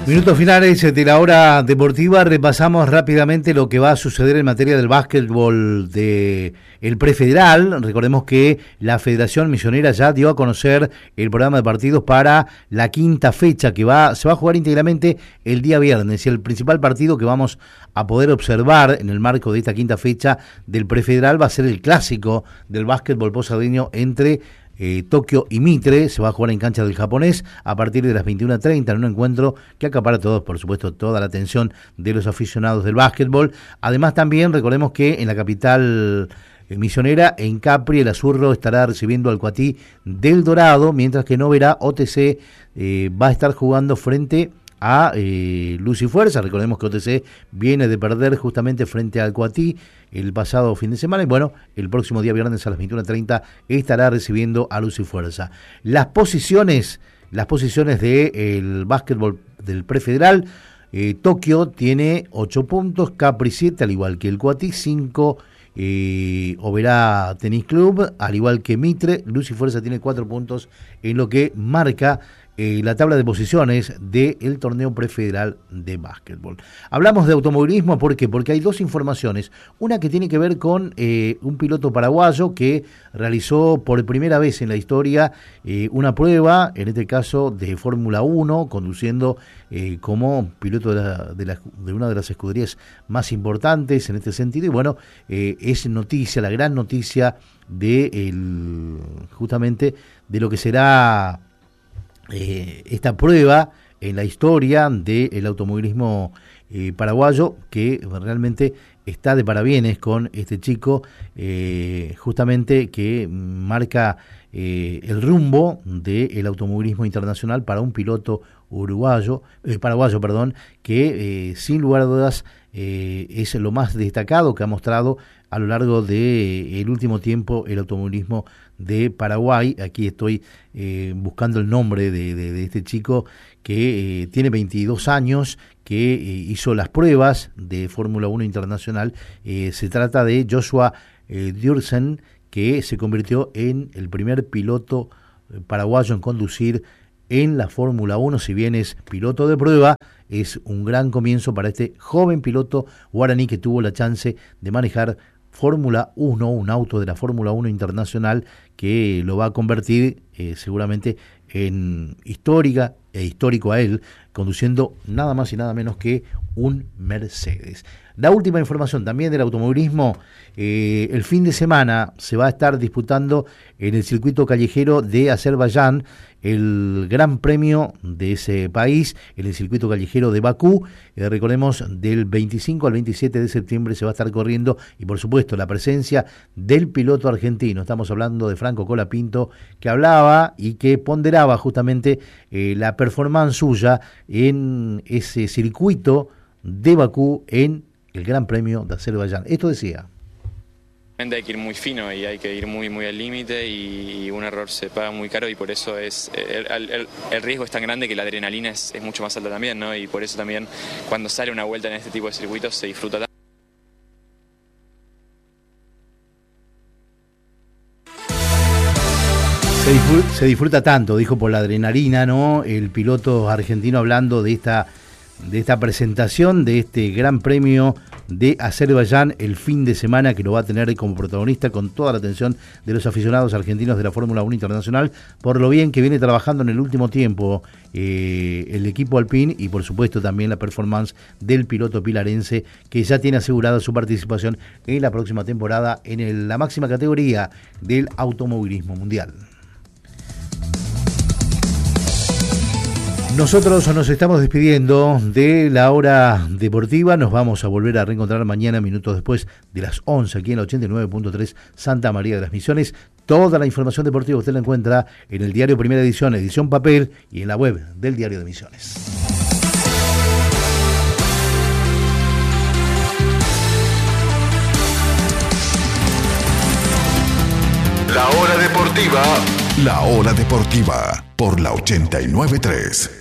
Minutos finales de la hora deportiva. Repasamos rápidamente lo que va a suceder en materia del básquetbol de el prefederal. Recordemos que la Federación Misionera ya dio a conocer el programa de partidos para la quinta fecha que se va a jugar íntegramente el día viernes. Y el principal partido que vamos a poder observar en el marco de esta quinta fecha del prefederal va a ser el clásico del básquetbol posadeño entre Tokio y Mitre. Se va a jugar en cancha del Japonés a partir de las 21:30 en un encuentro que acapara por supuesto, toda la atención de los aficionados del básquetbol. Además, también recordemos que en la capital misionera, en Capri, el Azurro estará recibiendo al Coatí del Dorado, mientras que Noverá OTC va a estar jugando frente a Luz y Fuerza. Recordemos que OTC viene de perder justamente frente al Coatí el pasado fin de semana, y bueno, el próximo día viernes a las 21:30 estará recibiendo a Luz y Fuerza. Las posiciones del básquetbol del prefederal: Tokio tiene 8 puntos, Capri 7, al igual que el Coatí 5, Oberá Tenis Club, al igual que Mitre. Luz y Fuerza tiene 4 puntos en lo que marca la tabla de posiciones del torneo prefederal de básquetbol. Hablamos de automovilismo, ¿por qué? Porque hay dos informaciones. Una que tiene que ver con un piloto paraguayo que realizó por primera vez en la historia una prueba, en este caso de Fórmula 1, conduciendo como piloto de una de las escuderías más importantes en este sentido. Y bueno, es noticia, la gran noticia justamente de lo que será esta prueba en la historia del automovilismo paraguayo, que realmente está de parabienes con este chico, justamente que marca el rumbo del automovilismo internacional para un piloto paraguayo, que sin lugar a dudas es lo más destacado que ha mostrado a lo largo del último tiempo el automovilismo de Paraguay. Aquí estoy buscando el nombre de este chico que tiene 22 años, que hizo las pruebas de Fórmula 1 Internacional. Se trata de Joshua Dürsen, que se convirtió en el primer piloto paraguayo en conducir en la Fórmula 1. Si bien es piloto de prueba, es un gran comienzo para este joven piloto guaraní que tuvo la chance de manejar Fórmula 1, un auto de la Fórmula 1 Internacional que lo va a convertir seguramente en histórico a él, conduciendo nada más y nada menos que un Mercedes. La última información también del automovilismo: el fin de semana se va a estar disputando en el circuito callejero de Azerbaiyán el Gran Premio de ese país, en el circuito callejero de Bakú. Recordemos, del 25 al 27 de septiembre se va a estar corriendo, y por supuesto la presencia del piloto argentino. Estamos hablando de Franco Colapinto, que hablaba y que ponderaba justamente la performance suya en ese circuito de Bakú en el Gran Premio de Azerbaiyán. Esto decía: hay que ir muy fino y hay que ir muy al límite, y un error se paga muy caro, y por eso el riesgo es tan grande que la adrenalina es mucho más alta también, ¿no? Y por eso también cuando sale una vuelta en este tipo de circuitos se disfruta tanto. Se disfruta tanto, dijo, por la adrenalina, ¿no? El piloto argentino hablando de esta presentación de este Gran Premio de Azerbaiyán el fin de semana, que lo va a tener como protagonista con toda la atención de los aficionados argentinos de la Fórmula 1 Internacional, por lo bien que viene trabajando en el último tiempo el equipo Alpine, y por supuesto también la performance del piloto pilarense, que ya tiene asegurada su participación en la próxima temporada en la máxima categoría del automovilismo mundial. Nosotros nos estamos despidiendo de la hora deportiva. Nos vamos a volver a reencontrar mañana, minutos después de las 11, aquí en la 89.3 Santa María de las Misiones. Toda la información deportiva usted la encuentra en el diario Primera Edición, edición papel, y en la web del Diario de Misiones. La hora deportiva por la 89.3.